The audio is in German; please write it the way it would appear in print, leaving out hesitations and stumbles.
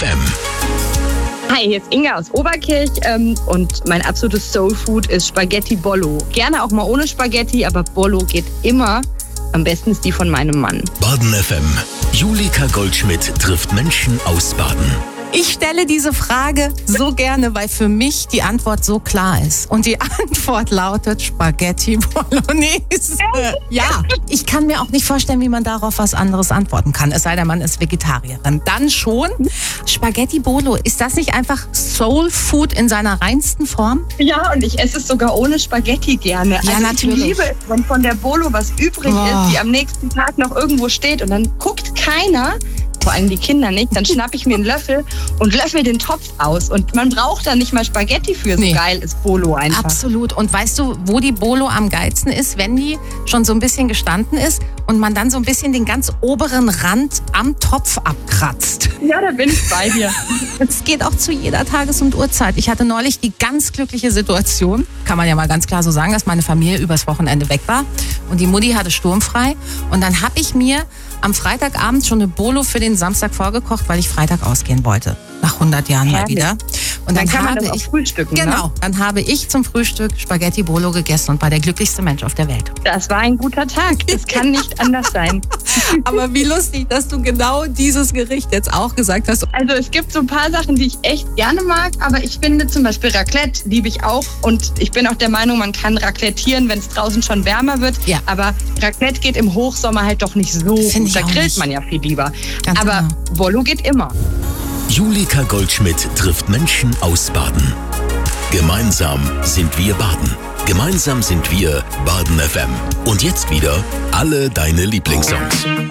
FM. Hi, hier ist Inga aus Oberkirch und mein absolutes Soulfood ist Spaghetti Bollo. Gerne auch mal ohne Spaghetti, aber Bollo geht immer. Am besten ist die von meinem Mann. Baden FM. Julika Goldschmidt trifft Menschen aus Baden. Ich stelle diese Frage so gerne, weil für mich die Antwort so klar ist. Und die Antwort lautet Spaghetti Bolognese. Ja, ich kann mir auch nicht vorstellen, wie man darauf was anderes antworten kann. Es sei denn, man ist Vegetarierin. Dann schon. Spaghetti Bolo, ist das nicht einfach Soul Food in seiner reinsten Form? Ja, und ich esse es sogar ohne Spaghetti gerne. Ja, also natürlich. Ich liebe es, wenn von der Bolo was übrig ist, die am nächsten Tag noch irgendwo steht und dann guckt keiner, vor allem die Kinder nicht, dann schnappe ich mir einen Löffel und löffel den Topf aus. Und man braucht da nicht mal Spaghetti für, so geil ist Bolo einfach. Absolut. Und weißt du, wo die Bolo am geilsten ist? Wenn die schon so ein bisschen gestanden ist und man dann so ein bisschen den ganz oberen Rand am Topf abkratzt. Ja, da bin ich bei dir. Es geht auch zu jeder Tages- und Uhrzeit. Ich hatte neulich die ganz glückliche Situation, kann man ja mal ganz klar so sagen, dass meine Familie übers Wochenende weg war und die Mutti hatte sturmfrei. Und dann habe ich mir am Freitagabend schon eine Bolo für den Samstag vorgekocht, weil ich Freitag ausgehen wollte. Nach 100 Jahren mal wieder. Und dann kann man das auch frühstücken. Genau, ne? Dann habe ich zum Frühstück Spaghetti Bolo gegessen und war der glücklichste Mensch auf der Welt. Das war ein guter Tag. Das kann nicht anders sein. Aber wie lustig, dass du genau dieses Gericht jetzt auch gesagt hast. Also es gibt so ein paar Sachen, die ich echt gerne mag, aber ich finde zum Beispiel Raclette liebe ich auch. Und ich bin auch der Meinung, man kann raclettieren, wenn es draußen schon wärmer wird. Ja. Aber Raclette geht im Hochsommer halt doch nicht so Find gut. ich Da auch grillt nicht. man ja viel lieber. Ganz Aber genau. Bollo geht immer. Julika Goldschmidt trifft Menschen aus Baden. Gemeinsam sind wir Baden. Gemeinsam sind wir Baden FM. Und jetzt wieder alle deine Lieblingssongs.